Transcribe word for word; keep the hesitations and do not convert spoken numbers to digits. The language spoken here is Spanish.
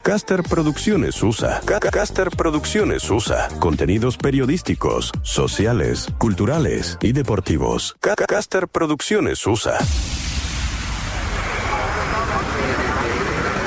Caster Producciones U S A. Caster Producciones U S A. Contenidos periodísticos, sociales, culturales y deportivos. Caster Producciones U S A.